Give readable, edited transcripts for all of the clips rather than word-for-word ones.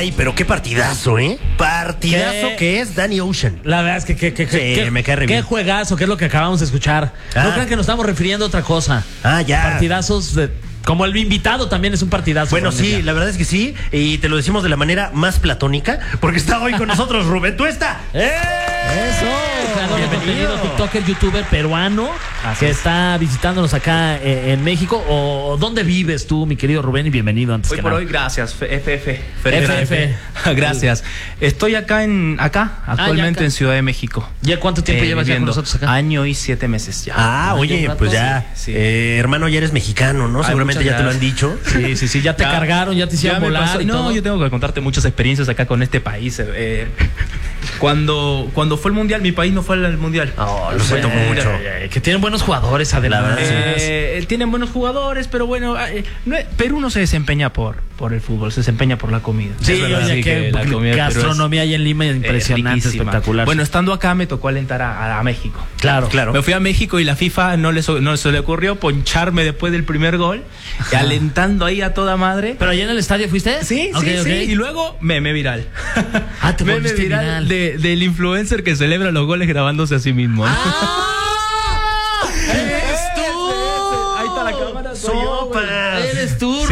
Ay, pero qué partidazo, ¿eh? Partidazo que es Danny Ocean. La verdad es que me cae re bien. Qué juegazo, que es lo que acabamos de escuchar. No crean que nos estamos refiriendo a otra cosa. Ya. Partidazos como el invitado también es un partidazo. Bueno, sí, la verdad es que sí. Y te lo decimos de la manera más platónica, porque está hoy con nosotros Rubén Tuesta. Eso, creador de contenido, TikToker, youtuber peruano, que está visitándonos acá en México. ¿O dónde vives tú, mi querido Rubén? Y bienvenido antes hoy que por nada. hoy, gracias, FF. Gracias. Estoy acá actualmente acá. en Ciudad de México. ¿Ya cuánto tiempo llevas ya con nosotros acá? Año y 7 meses ya. Oye, pues ya, sí. Hermano, ya eres mexicano, ¿no? Seguramente ya te lo han dicho. Sí, ya te cargaron, ya te hicieron volar y no, todo. yo tengo que contarte muchas experiencias acá con este país. Cuando fue el Mundial, mi país no fue al Mundial. Lo siento mucho. Que tienen buenos jugadores, además. Tienen buenos jugadores, pero bueno, Perú no se desempeña por el fútbol, se desempeña por la comida. Sí, oye, que la comida gastronomía ahí en Lima impresionante, riquísima. Espectacular. Bueno, estando acá me tocó alentar a México. Claro. Me fui a México y la FIFA no se le ocurrió poncharme después del primer gol, alentando ahí a toda madre. ¿Pero allá en el estadio fuiste? Sí. Y luego meme viral. Te volviste viral. Del influencer que celebra los goles grabándose a sí mismo. ¡Eres tú! Ahí está la cámara. ¡Eres tú,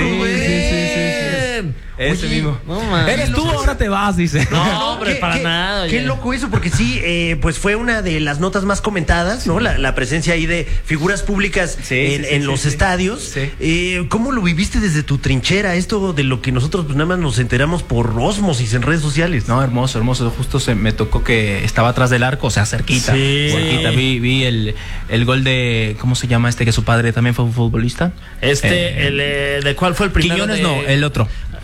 Rubén! Ese mismo. No, man. Eres tú, ahora te vas, dice. No, hombre, para nada. Qué loco eso, porque sí, pues fue una de las notas más comentadas, ¿no? La presencia ahí de figuras públicas en los estadios. Sí. ¿Cómo lo viviste desde tu trinchera? Esto de lo que nosotros pues nada más nos enteramos por ósmosis en redes sociales. No, hermoso. Justo me tocó que estaba atrás del arco, o sea, cerquita. Sí. Cerquita. Vi el gol de, ¿cómo se llama que su padre también fue un futbolista? ¿De cuál fue el primero? Quiñones no, el otro.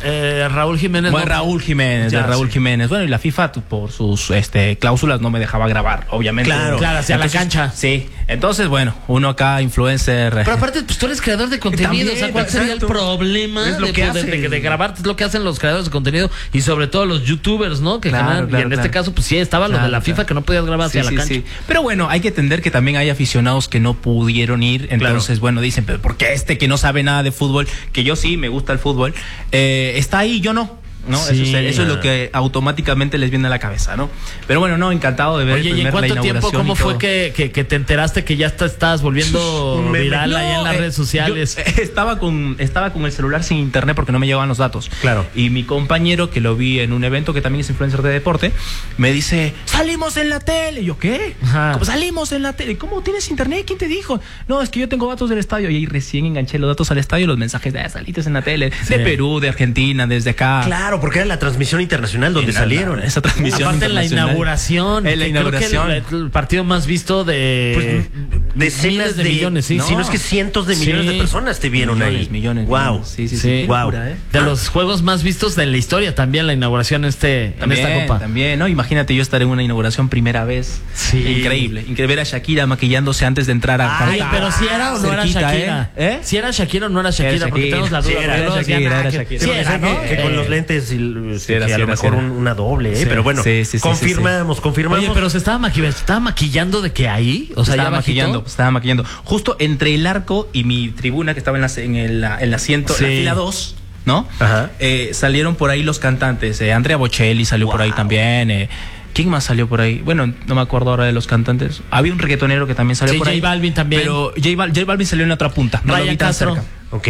Raúl Jiménez. Bueno, Raúl Jiménez. Bueno, y la FIFA por sus cláusulas no me dejaba grabar, obviamente. Claro, hacia la cancha. Sí. Entonces, bueno, uno acá, influencer. Pero aparte, pues tú eres creador de contenido. También, o sea, ¿cuál sería el problema es lo que de grabarte? Es lo que hacen los creadores de contenido y sobre todo los youtubers, ¿no? Que y en este caso, pues sí, estaba lo de la FIFA que no podías grabar hacia la cancha. Sí. Pero bueno, hay que entender que también hay aficionados que no pudieron ir. Entonces, bueno, dicen, pero ¿por qué que no sabe nada de fútbol? Que yo sí, me gusta el fútbol. Está ahí, yo no. ¿No? Sí, eso es lo que automáticamente les viene a la cabeza, ¿no? Pero bueno, no, encantado de ver. Oye, ¿y en cuánto tiempo, cómo fue que te enteraste que ya estabas volviendo viral ahí en las redes sociales? Estaba con el celular sin internet porque no me llegaban los datos. Claro. Y mi compañero, que lo vi en un evento, que también es influencer de deporte, me dice, salimos en la tele. Y yo, ¿qué? ¿Cómo salimos en la tele? ¿Cómo tienes internet? ¿Quién te dijo? No, es que yo tengo datos del estadio. Y ahí recién enganché los datos al estadio y los mensajes de salites en la tele. De Perú, de Argentina, desde acá. Claro, porque era la transmisión internacional donde salieron. Esa transmisión aparte en la inauguración. En la inauguración. Creo que el partido más visto de decenas de millones, sí. Si no es que cientos de millones de personas te vieron millones. Wow. Sí. Wow. De los juegos más vistos de la historia también, la inauguración en esta copa. También, ¿no? Imagínate yo estar en una inauguración primera vez. Sí. Increíble ver a Shakira maquillándose antes de entrar a cantar. Ay, pero si era o no era Shakira. Si era Shakira o no era Shakira, porque tenemos la duda. Era Shakira. Sí, era, ¿no? Que con los lentes Sí, a lo mejor una doble, pero bueno, confirmamos. Oye, pero se estaba maquillando de que ahí, o sea, estaba maquillando. Justo entre el arco y mi tribuna, que estaba en el asiento, la fila 2, ¿no? Ajá. Salieron por ahí los cantantes. Andrea Bocelli salió por ahí también. ¿Quién más salió por ahí? Bueno, no me acuerdo ahora de los cantantes. Había un reggaetonero que también salió por ahí. J Balvin también. Pero J Balvin salió en la otra punta. No Ryan Castro. Ok.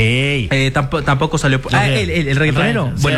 Tampoco salió por ahí. El reggaetonero. Bueno,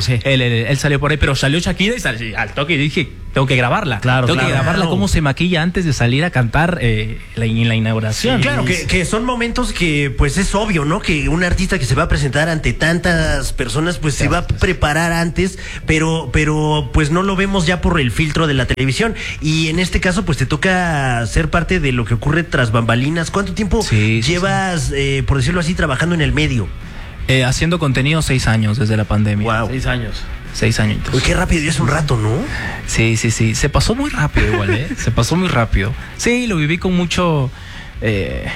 él salió por ahí, pero salió Shakira y al toque dije, tengo que grabarla. Tengo que grabarla cómo se maquilla antes de salir a cantar en la inauguración. Sí, claro, que son momentos que pues es obvio, ¿no? Que un artista que se va a presentar ante tantas personas pues se va a preparar antes, pero pues no lo vemos ya por el filtro de la televisión. Y en este caso pues te toca ser parte de lo que ocurre tras bambalinas. ¿Cuánto tiempo llevas, por decirlo así, trabajando en el medio? Haciendo contenido 6 años desde la pandemia. Wow. 6 años. 6 años. Uy, qué rápido, ya es un rato, ¿no? Sí. Se pasó muy rápido igual, Se pasó muy rápido. Sí, lo viví con mucho... es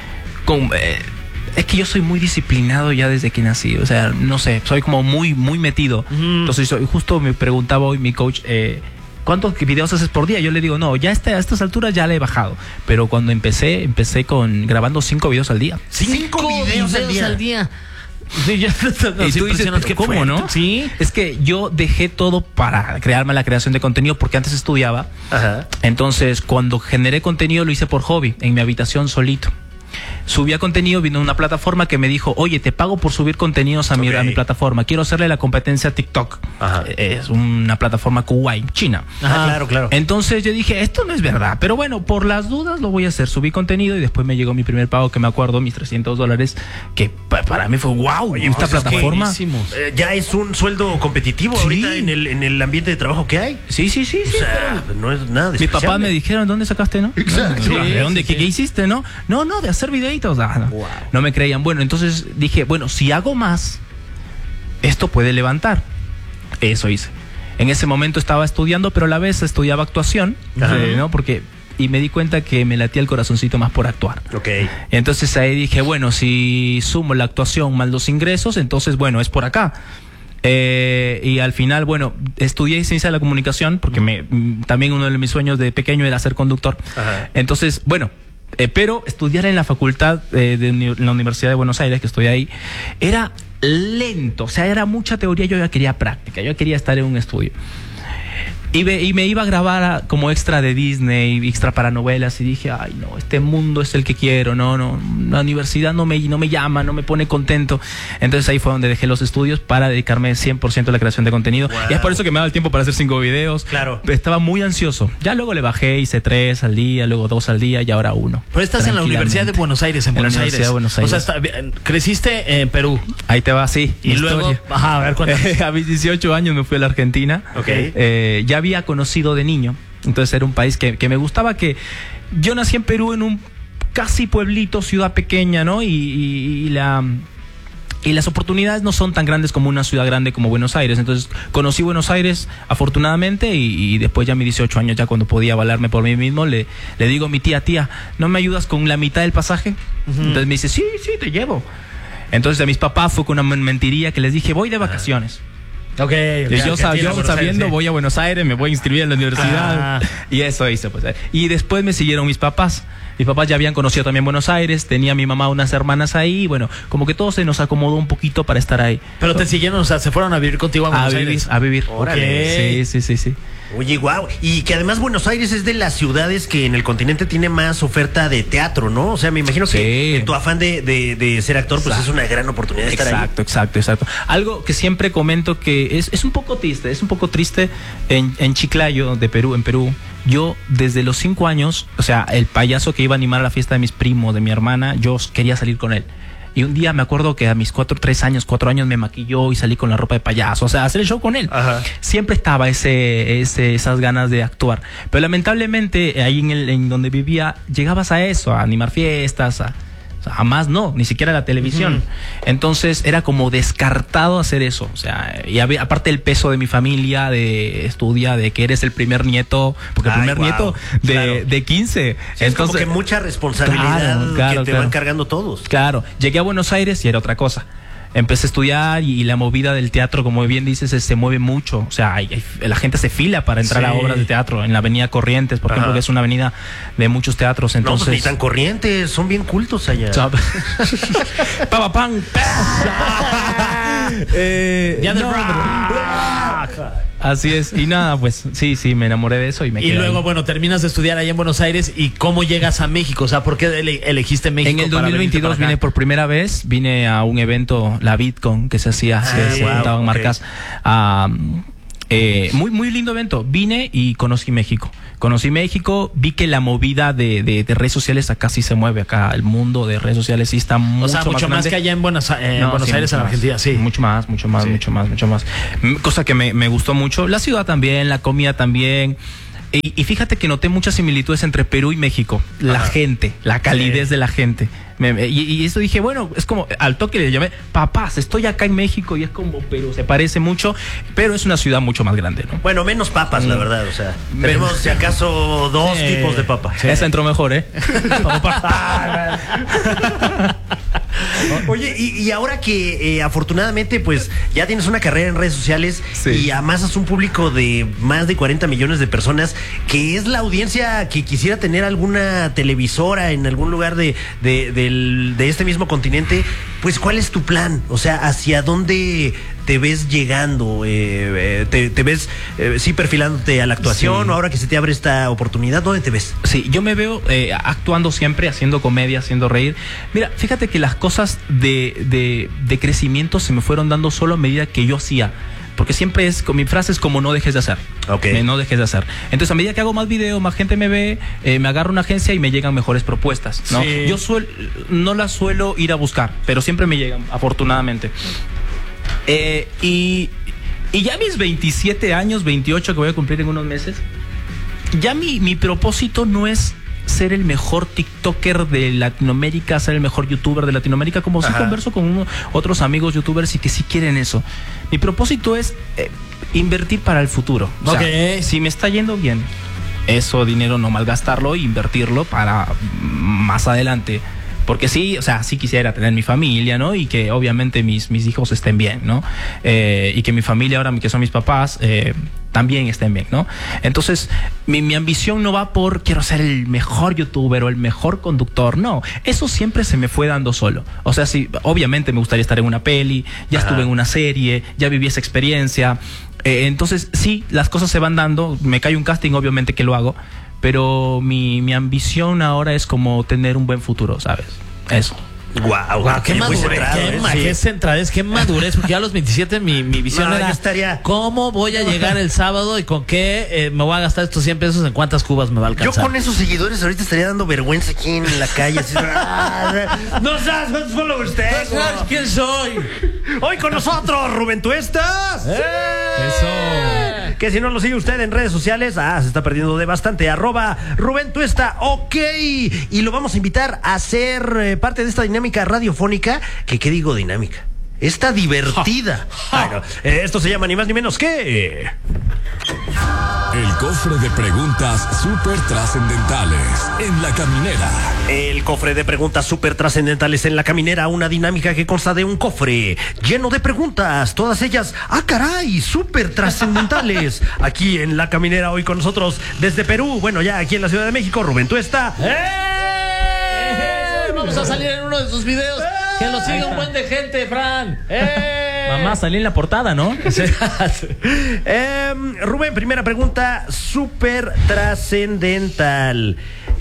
que yo soy muy disciplinado ya desde que nací. O sea, no sé, soy como muy metido. Entonces, justo me preguntaba hoy mi coach... ¿cuántos videos haces por día? Yo le digo, no, ya a estas alturas ya le he bajado. Pero cuando empecé grabando 5 videos al día. 5 videos al día. Sí, ya, y tú dices, ¿pero cómo, no? Sí. Es que yo dejé todo para crearme la creación de contenido porque antes estudiaba. Ajá. Entonces, cuando generé contenido lo hice por hobby, en mi habitación solito. Subía contenido, vino una plataforma que me dijo, oye, te pago por subir contenidos a mi plataforma. Quiero hacerle la competencia a TikTok. Ajá. Es una plataforma Kuwait, China. Ajá, claro, claro. Entonces yo dije, esto no es verdad. Pero bueno, por las dudas lo voy a hacer. Subí contenido y después me llegó mi primer pago, que me acuerdo, mis $300, que para mí fue wow. Oye, esta plataforma. Ya es un sueldo competitivo ahorita en el ambiente de trabajo que hay. Sí. O sea, no es nada Mi despreciable. papá me dijeron, ¿dónde sacaste, no? Exacto. Sí, ¿de dónde? ¿Qué hiciste, no? No, de hacer videitos. Wow. No me creían. Bueno, entonces dije, bueno, si hago más, esto puede levantar. Eso hice. En ese momento estaba estudiando, pero a la vez estudiaba actuación, ¿no? Y me di cuenta que me latía el corazoncito más por actuar. Ok. Entonces ahí dije, bueno, si sumo la actuación más los ingresos, entonces, bueno, es por acá. Y al final, bueno, estudié ciencia de la comunicación porque también uno de mis sueños de pequeño era ser conductor. Ajá. Entonces, bueno, pero estudiar en la facultad de la Universidad de Buenos Aires, que estoy ahí, era lento, o sea, era mucha teoría, yo ya quería práctica, yo quería estar en un estudio. Y me iba a grabar como extra de Disney, extra para novelas, y dije, ay no, este mundo es el que quiero, no, la universidad no me llama, no me pone contento. Entonces ahí fue donde dejé los estudios para dedicarme 100% a la creación de contenido. Wow. Y es por eso que me daba el tiempo para hacer 5 videos. Claro. Estaba muy ansioso. Ya luego le bajé, hice 3 al día, luego 2 al día y ahora 1. Pero estás en la Universidad de Buenos Aires, en Buenos Aires. De Buenos Aires. O sea, creciste en Perú. Ahí te va, sí. Y luego, a ver, cuéntame. A mis 18 años me fui a la Argentina. Ok. Ya había conocido de niño, entonces era un país que me gustaba, que yo nací en Perú en un casi pueblito, ciudad pequeña, ¿no? Y las oportunidades no son tan grandes como una ciudad grande como Buenos Aires. Entonces conocí Buenos Aires afortunadamente y después ya a mis 18 años, ya cuando podía valerme por mí mismo, le digo a mi tía, ¿no me ayudas con la mitad del pasaje? Entonces me dice, sí, te llevo. Entonces a mis papás fue con una mentiría que les dije, voy de vacaciones. Okay, y yo sabiendo, voy a Buenos Aires, me voy a inscribir en la universidad. Y eso hice, pues. Y después me siguieron mis papás. Mis papás ya habían conocido también Buenos Aires, tenía mi mamá unas hermanas ahí, y bueno, como que todo se nos acomodó un poquito para estar ahí. Pero te siguieron, o sea, se fueron a vivir contigo a Buenos Aires. A vivir. Órale. Sí. Oye, guau. Y que además Buenos Aires es de las ciudades que en el continente tiene más oferta de teatro, ¿no? O sea, me imagino que en tu afán de ser actor, pues es una gran oportunidad de estar ahí. Exacto. Algo que siempre comento que es un poco triste en Chiclayo, en Perú. Yo desde los 5 años, o sea, el payaso que iba a animar a la fiesta de mis primos, de mi hermana, yo quería salir con él. Y un día me acuerdo que a mis 4 años me maquilló y salí con la ropa de payaso, o sea, hacer el show con él. Ajá. Siempre estaba esas ganas de actuar. Pero lamentablemente ahí en donde vivía, llegabas a eso, a animar fiestas, jamás no, ni siquiera la televisión. Entonces era como descartado hacer eso. O sea, y aparte el peso de mi familia, de que eres el primer nieto, porque el primer nieto de 15. Sí, es como que mucha responsabilidad que te van cargando todos. Claro, llegué a Buenos Aires y era otra cosa. Empecé a estudiar y la movida del teatro, como bien dices, se mueve mucho. O sea, la gente se fila para entrar a obras de teatro en la avenida Corrientes, por ejemplo, que es una avenida de muchos teatros. Entonces, no, pues ni tan Corrientes, son bien cultos allá. ¡Papapán! Así es, y nada, pues sí, me enamoré de eso y me quedé. Y luego, ahí. bueno, terminas de estudiar allá en Buenos Aires y ¿cómo llegas a México? O sea, ¿por qué elegiste México? En el 2022 vine por primera vez, vine a un evento, la VidCon, que se hacía, se juntaban marcas. Muy lindo evento. Vine y conocí México. Vi que la movida de redes sociales acá sí se mueve. Acá el mundo de redes sociales sí está mucho más que allá en Buenos Aires, en Argentina, sí. Mucho más. Cosa que me gustó mucho. La ciudad también, la comida también. Y fíjate que noté muchas similitudes entre Perú y México. La gente, la calidez de la gente. Y eso dije, bueno, es como, al toque le llamé, papás, estoy acá en México y es como Perú, se parece mucho, pero es una ciudad mucho más grande, ¿no? Bueno, menos papas, la verdad, o sea, tenemos si acaso 2 tipos de papas. Esa entró mejor, ¿eh? Oye, y ahora que afortunadamente pues ya tienes una carrera en redes sociales y amasas un público de más de 40 millones de personas, que es la audiencia que quisiera tener alguna televisora en algún lugar de este mismo continente, pues ¿cuál es tu plan? O sea, ¿hacia dónde te ves llegando? ¿Te ves sí perfilándote a la actuación o ahora que se te abre esta oportunidad? ¿Dónde te ves? Sí, yo me veo actuando siempre, haciendo comedia, haciendo reír. Mira, fíjate que las cosas de crecimiento se me fueron dando solo a medida que yo hacía. Porque siempre mi frase es como no dejes de hacer. No dejes de hacer. Entonces, a medida que hago más videos, más gente me ve, me agarro una agencia y me llegan mejores propuestas, ¿no? Sí. Yo no las suelo ir a buscar, pero siempre me llegan, afortunadamente. Y ya mis 27 años, 28 que voy a cumplir en unos meses, ya mi propósito no es ser el mejor TikToker de Latinoamérica, ser el mejor YouTuber de Latinoamérica, como si converso con otros amigos YouTubers y que sí quieren eso. Mi propósito es invertir para el futuro. O sea, si me está yendo bien, eso dinero no malgastarlo e invertirlo para más adelante. Porque sí, o sea, sí quisiera tener mi familia, ¿no? Y que obviamente mis hijos estén bien, ¿no? Y que mi familia ahora, que son mis papás, también estén bien, ¿no? Entonces, mi ambición no va por quiero ser el mejor youtuber o el mejor conductor, no. Eso siempre se me fue dando solo. O sea, sí, obviamente me gustaría estar en una peli, ya estuve en una serie, ya viví esa experiencia. Entonces, sí, las cosas se van dando. Me cae un casting, obviamente que lo hago. Pero mi ambición ahora es como tener un buen futuro, ¿sabes? Eso. Wow, qué centradez, qué madurez, porque ya a los 27 mi visión era ¿cómo voy a llegar el sábado y con qué me voy a gastar estos 100 pesos? ¿En cuántas cubas me va a alcanzar? Yo con esos seguidores ahorita estaría dando vergüenza aquí en la calle así, no sabes cuántos followers tengo, no sabes quién soy. Hoy con nosotros Rubén Tuestas. Eso. Que si no lo sigue usted en redes sociales, se está perdiendo de bastante. @Rubén Tuesta, y lo vamos a invitar a ser parte de esta dinámica radiofónica, ¿qué digo dinámica? Está divertida. Bueno, esto se llama ni más ni menos que el cofre de preguntas súper trascendentales en La Caminera. El cofre de preguntas súper trascendentales en La Caminera, una dinámica que consta de un cofre lleno de preguntas, todas ellas, caray, súper trascendentales. Aquí en La Caminera, hoy con nosotros desde Perú, bueno, ya aquí en la Ciudad de México, Rubén Tuesta. Vamos a salir en uno de sus videos. Que lo siga un buen de gente, Fran. Mamá, salí en la portada, ¿no? Rubén, primera pregunta súper trascendental.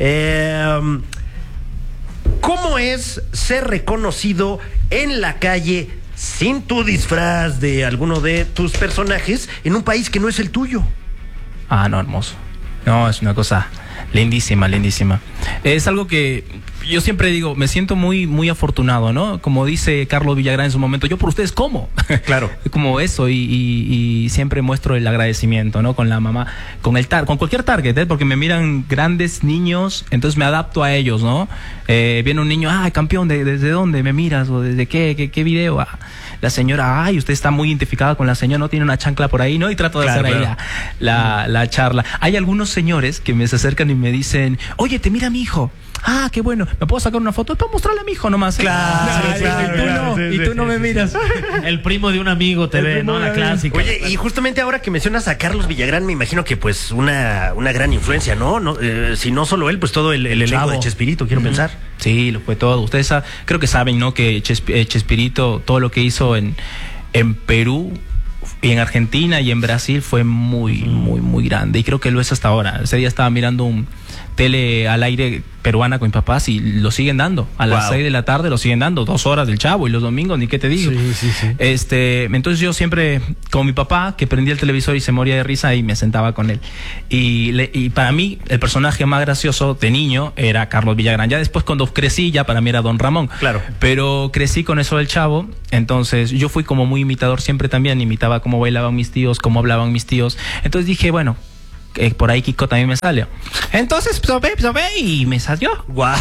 ¿Cómo es ser reconocido en la calle sin tu disfraz de alguno de tus personajes en un país que no es el tuyo? No, hermoso. No, es una cosa lindísima, lindísima. Es algo que yo siempre digo, me siento muy, muy afortunado, ¿no? Como dice Carlos Villagrán en su momento, yo por ustedes como. Claro. Como eso, y siempre muestro el agradecimiento, ¿no? Con la mamá, con cualquier target, porque me miran grandes niños, entonces me adapto a ellos, ¿no? Viene un niño, campeón, ¿desde dónde me miras? ¿O desde qué video? La señora, usted está muy identificada con la señora, no tiene una chancla por ahí, ¿no? Y trato de hacer ahí la charla. Hay algunos señores que me se acercan y me dicen, oye, te mira mi hijo. Qué bueno, ¿me puedo sacar una foto? Puedo mostrarle a mi hijo nomás. Claro. Y tú no me miras. El primo de un amigo te ve, ¿no? La clásica. Oye, y justamente ahora que mencionas a Carlos Villagrán, me imagino que pues una gran influencia, ¿no? Si no solo él, pues todo el elenco de Chespirito, quiero pensar. Sí, lo fue todo. Ustedes creo que saben, ¿no? Que Chespirito, todo lo que hizo en Perú y en Argentina y en Brasil fue muy, muy, muy grande. Y creo que lo es hasta ahora. Ese día estaba mirando un tele al aire peruana con mis papás y lo siguen dando. A las 6 de la tarde lo siguen dando, 2 horas del Chavo, y los domingos, ni qué te digo. Sí. Entonces yo siempre, con mi papá, que prendía el televisor y se moría de risa, y me sentaba con él. Y para mí, el personaje más gracioso de niño era Carlos Villagrán. Ya después, cuando crecí, ya para mí era Don Ramón. Claro. Pero crecí con eso del Chavo, entonces yo fui como muy imitador siempre también, imitaba cómo bailaban mis tíos, cómo hablaban mis tíos. Entonces dije, bueno, por ahí Kiko también me salió. Entonces, y me salió. Guau.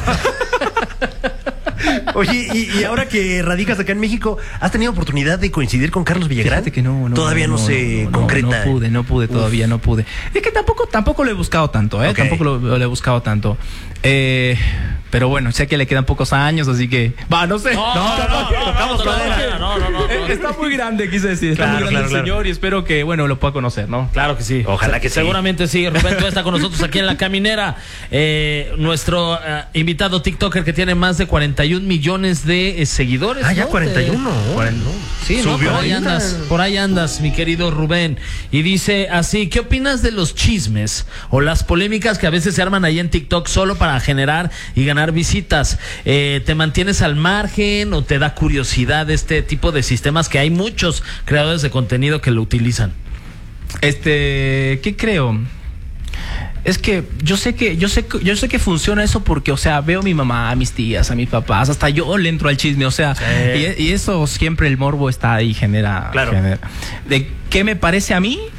Oye, y ahora que radicas acá en México, ¿has tenido oportunidad de coincidir con Carlos Villagrán? Fíjate que no. Todavía no se concreta. No pude, todavía no pude. Es que tampoco lo he buscado tanto, Okay. Tampoco lo he buscado tanto. Pero bueno, sé que le quedan pocos años, así que... no sé. Tocamos madera. Está muy grande, quise decir. Está muy grande el señor y espero que, lo pueda conocer, ¿no? Claro que sí. Ojalá que sí. Seguramente sí. Rubén Tuesta está con nosotros aquí en La Caminera. Nuestro invitado TikToker que tiene más de 41 millones de seguidores. Ya ¿no? 41. Sí, ¿no? Subió Por ahí andas, mi querido Rubén. Y dice así, ¿qué opinas de los chismes o las polémicas que a veces se arman ahí en TikTok solo para generar y ganar visitas? ¿Te mantienes al margen o te da curiosidad este tipo de sistemas que hay muchos creadores de contenido que lo utilizan? ¿Qué creo? Es que yo sé que funciona eso porque, veo a mi mamá, a mis tías, a mis papás, hasta yo le entro al chisme, y eso siempre el morbo está ahí, genera. ¿De qué me parece a mí?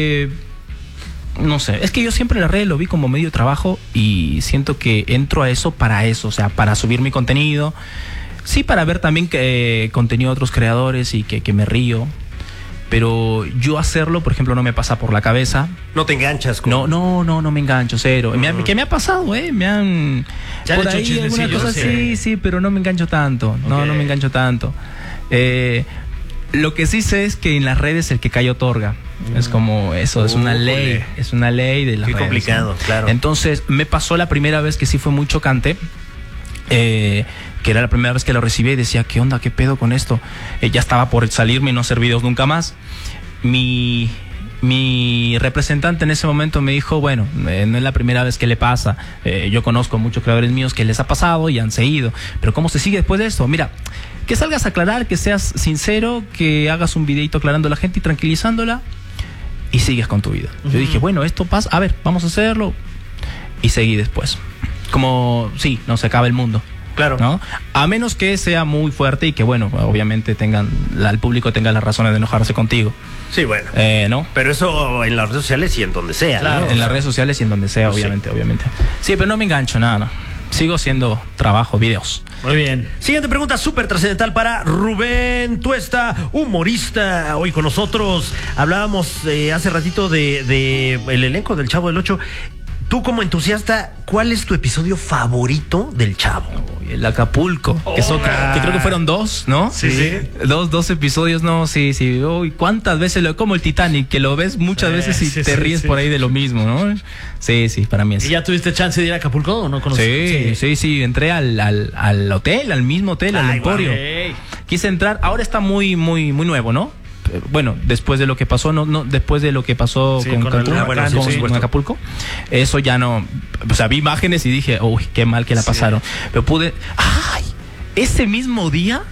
No sé, es que yo siempre la red lo vi como medio de trabajo y siento que entro a eso, para subir mi contenido, sí, para ver también contenido de otros creadores y que me río. Pero yo hacerlo, por ejemplo, no me pasa por la cabeza. No te enganchas con... No me engancho, cero. ¿Qué me ha pasado, me han... ¿Ya por han ahí hecho alguna cosa, sí, pero no me engancho tanto. Okay. No me engancho tanto. Lo que sí sé es que en las redes el que cae otorga. Es como eso, es una ley. Es una ley de las redes. Qué complicado, ¿no? Claro. Entonces, me pasó la primera vez que sí fue muy chocante. Que era la primera vez que lo recibí y decía, ¿qué onda? ¿Qué pedo con esto? Ya estaba por salirme y no hacer videos nunca más. Mi representante en ese momento me dijo, bueno, no es la primera vez que le pasa. Yo conozco a muchos creadores míos que les ha pasado y han seguido. Pero ¿cómo se sigue después de esto? Mira, que salgas a aclarar, que seas sincero, que hagas un videito aclarando a la gente y tranquilizándola y sigues con tu vida. Yo dije, bueno, esto pasa, a ver, vamos a hacerlo. Y seguí después. Como, sí, no se acaba el mundo. Claro. ¿No? A menos que sea muy fuerte y que, obviamente el público tenga las razones de enojarse contigo. Sí, bueno. ¿No? Pero eso en las redes sociales y en donde sea. Claro, ¿no? en las redes sociales y en donde sea, obviamente. Sí, pero no me engancho, nada. Sigo haciendo trabajo, videos. Muy bien. Siguiente pregunta súper trascendental para Rubén Tuesta, humorista. Hoy con nosotros hablábamos hace ratito de el elenco del Chavo del Ocho. Tú como entusiasta, ¿cuál es tu episodio favorito del Chavo? El Acapulco, que creo que fueron 2, ¿no? Sí. Dos episodios, no, sí. Uy, ¿cuántas veces como el Titanic, que lo ves muchas veces y te ríes por ahí de lo mismo, ¿no? Sí, para mí es. ¿Y ya tuviste chance de ir a Acapulco o no conoces? Sí, entré al hotel, al mismo hotel, al Emporio. Wow. Quise entrar, ahora está muy nuevo, ¿no? Bueno, después de lo que pasó, después de lo que pasó con Acapulco, eso ya no, vi imágenes y dije, uy, qué mal que la pasaron. Pero ese mismo día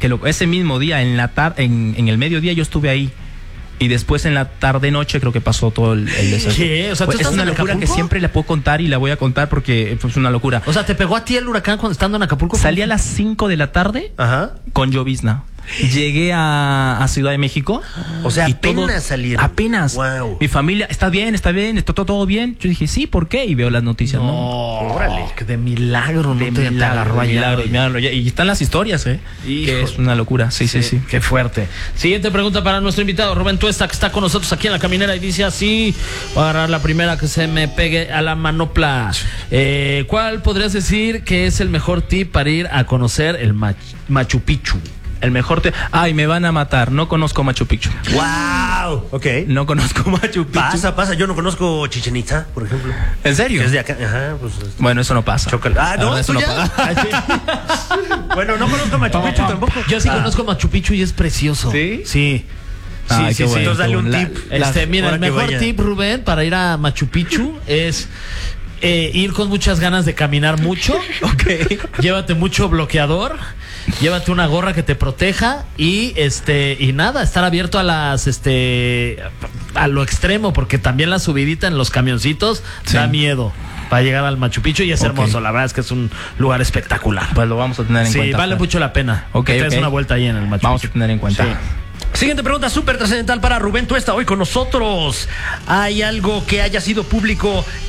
en la tarde, en el mediodía yo estuve ahí. Y después en la tarde-noche creo que pasó todo el desastre. ¿Qué? O sea, ¿tú es una locura que siempre la puedo contar y la voy a contar porque es una locura. O sea, ¿te pegó a ti el huracán cuando estando en Acapulco? Salí a las 5 de la tarde con llovizna. Llegué a Ciudad de México. O sea, apenas salieron. Apenas. Wow. Mi familia, ¿está bien? ¿Está todo bien? Yo dije, sí, ¿por qué? Y veo las noticias, ¿no? Órale. De milagro, de milagro. Y están las historias, que es una locura. Sí. Qué fuerte. Siguiente pregunta para nuestro invitado, Rubén Tuesta, que está con nosotros aquí en La Caminera y dice así, voy a agarrar la primera que se me pegue a la manopla. ¿Cuál podrías decir que es el mejor tip para ir a conocer el Machu Picchu? El mejor me van a matar. No conozco Machu Picchu. ¡Wow! Ok. No conozco Machu Picchu. Pasa. Yo no conozco Chichén Itzá, por ejemplo. ¿En serio? Que es de acá. Ajá, pues. Bueno, eso no pasa. ¿No? Eso no pasa. Bueno, no conozco Machu Picchu tampoco. Yo sí conozco Machu Picchu y es precioso. ¿Sí? Sí. Ay, sí. Entonces dale un tip. Mira, el mejor tip, Rubén, para ir a Machu Picchu es ir con muchas ganas de caminar mucho. Ok. Llévate mucho bloqueador. Llévate una gorra que te proteja y nada, estar abierto a las a lo extremo, porque también la subidita en los camioncitos da miedo para llegar al Machu Picchu y es hermoso, la verdad es que es un lugar espectacular. Pues lo vamos a tener en cuenta. Sí, vale mucho la pena. Que te des una vuelta ahí en el Machu Picchu. Vamos a tener en cuenta. Sí. Siguiente pregunta súper trascendental para Rubén Tuesta, hoy con nosotros. ¿Hay algo que haya sido público